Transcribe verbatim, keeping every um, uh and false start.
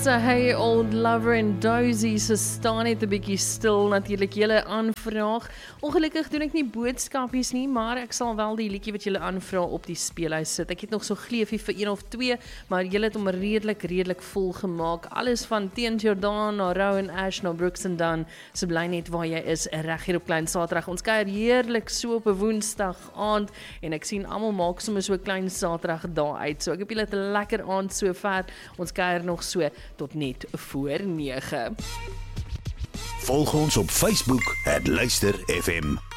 So, hey old lover en Dozy, so staan net 'n bietjie stil natuurlik julle aanvraag. Ongelukkig doen ek nie boodskapies nie, maar ek sal wel die liedjie wat julle aanvra op die speelhuis sit. Ek het nog so gleefie vir een of twee, maar julle het hom redelik redelik vol gemaak. Alles van Teen Jordan na Rowan Ash na Brooks and Dunn. So bly net waar jy is, reg hier op Klein Saterdag. Ons kuier heerlik so op 'n Woensdag aand en ek sien almal maak sommer so 'n klein Saterdag daar uit. So ek hoop julle het 'n lekker aand so ver. Ons kuier nog so tot net voor nege. Volg ons op Facebook, het Luister F M.